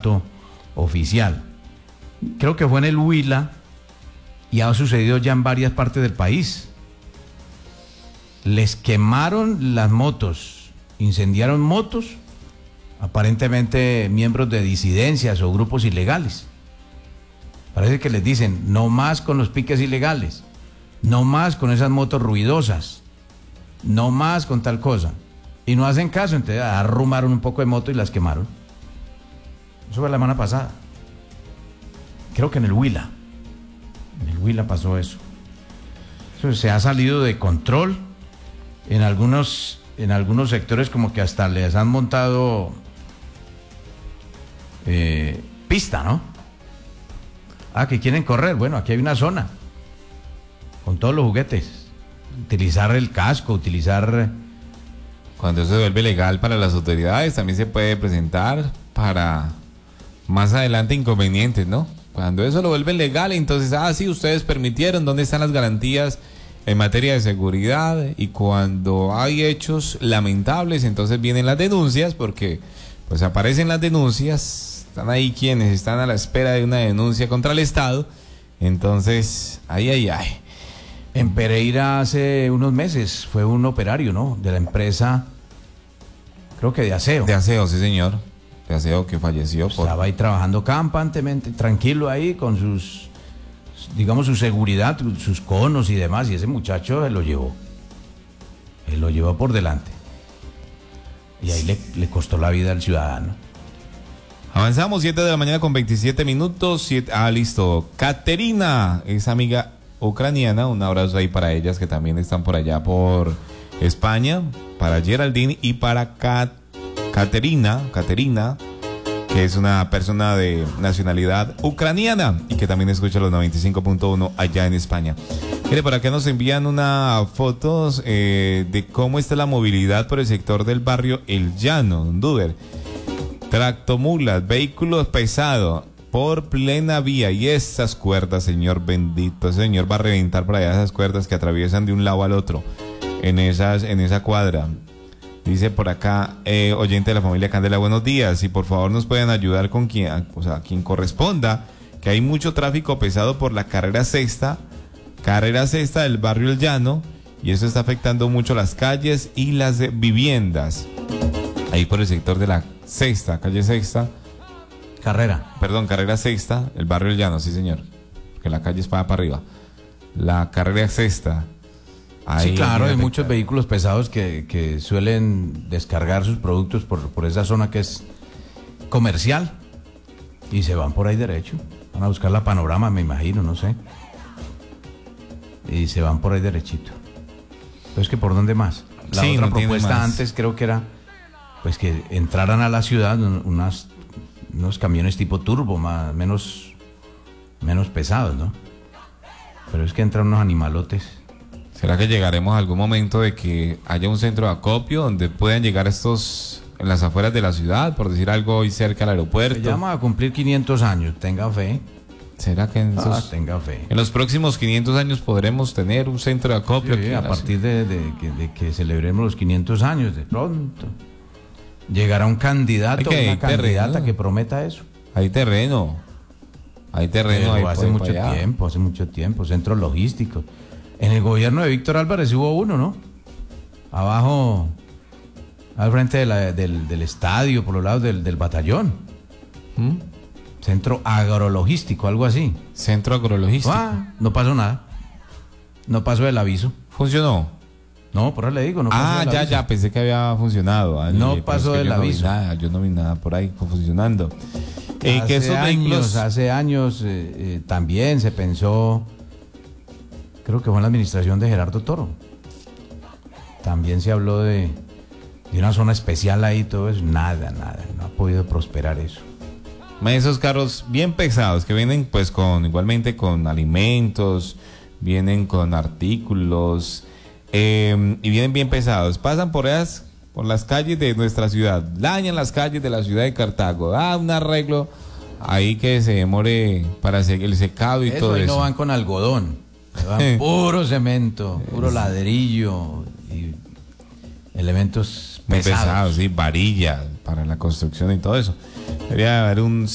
dato oficial. Creo que fue en el Huila y ha sucedido ya en varias partes del país. Les quemaron las motos, incendiaron motos, aparentemente miembros de disidencias o grupos ilegales. Parece que les dicen, no más con los piques ilegales, no más con esas motos ruidosas, no más con tal cosa. Y no hacen caso, entonces arrumaron un poco de moto y las quemaron. Eso fue la semana pasada. Creo que en el Huila pasó eso. Eso se ha salido de control. En algunos sectores como que hasta les han montado pista, ¿no? Ah, que quieren correr. Bueno, aquí hay una zona con todos los juguetes. Utilizar el casco, utilizar... Cuando eso se vuelve legal para las autoridades, también se puede presentar para más adelante inconvenientes, ¿no? Cuando eso lo vuelve legal, entonces, sí, ustedes permitieron, ¿dónde están las garantías en materia de seguridad? Y cuando hay hechos lamentables, entonces vienen las denuncias, porque pues aparecen las denuncias, están ahí quienes están a la espera de una denuncia contra el Estado, entonces, ay. En Pereira hace unos meses fue un operario, ¿no? De la empresa, creo que de aseo. De aseo, sí señor, de aseo que falleció. Estaba ahí trabajando campantemente, tranquilo ahí con sus, digamos, su seguridad, sus conos y demás, y ese muchacho él lo llevó por delante. Y ahí le costó la vida al ciudadano. Avanzamos, 7 de la mañana con 27 minutos. Listo. Caterina es amiga ucraniana. Un abrazo ahí para ellas que también están por allá por España. Para Geraldine y para Caterina, que es una persona de nacionalidad ucraniana y que también escucha los 95.1 allá en España. Mire, por acá nos envían unas fotos de cómo está la movilidad por el sector del barrio El Llano, Duber. Tractomulas, vehículos pesados por plena vía y esas cuerdas, señor bendito, señor va a reventar por allá esas cuerdas que atraviesan de un lado al otro en esa cuadra. Dice por acá, oyente de la familia Candela, buenos días, y por favor nos pueden ayudar con quien corresponda, que hay mucho tráfico pesado por la carrera sexta del barrio El Llano, y eso está afectando mucho las calles y las viviendas. Ahí por el sector de la sexta, calle sexta. Carrera sexta, el barrio El Llano, sí señor, que la calle es para arriba. La carrera sexta. Sí, claro, hay muchos vehículos pesados que suelen descargar sus productos por esa zona que es comercial y se van por ahí derecho. Van a buscar la Panorama, me imagino, no sé. Y se van por ahí derechito. Entonces, ¿que por dónde más? La otra propuesta antes creo que era pues que entraran a la ciudad unos camiones tipo turbo, menos pesados, ¿no? Pero es que entran unos animalotes. ¿Será que llegaremos a algún momento de que haya un centro de acopio donde puedan llegar estos en las afueras de la ciudad, por decir algo, y cerca al aeropuerto? Ya vamos a cumplir 500 años, tenga fe. ¿Será que tenga fe. En los próximos 500 años podremos tener un centro de acopio? Sí, a partir de que celebremos los 500 años, de pronto llegará un candidato o una candidata que prometa eso. Hay terreno. Hace mucho tiempo, centros logísticos. En el gobierno de Víctor Álvarez hubo uno, ¿no? Abajo, al frente del estadio, por los lados del batallón. Centro agrologístico, algo así. Centro agrologístico. No pasó nada. No pasó el aviso. ¿Funcionó? No, por ahí le digo, no pasó el aviso. Ya, pensé que había funcionado. No pasó el aviso. Yo no vi nada por ahí funcionando. Hace años también se pensó, creo que fue en la administración de Gerardo Toro. También se habló de una zona especial ahí, todo eso. Nada, no ha podido prosperar eso. Esos carros bien pesados que vienen pues igualmente con alimentos, vienen con artículos y vienen bien pesados. Pasan por las calles de nuestra ciudad, dañan las calles de la ciudad de Cartago. Un arreglo ahí que se demore para el secado y todo eso. No van con algodón, van puro cemento, puro ladrillo y elementos pesados. Sí, varilla para la construcción y todo eso. Debería haber un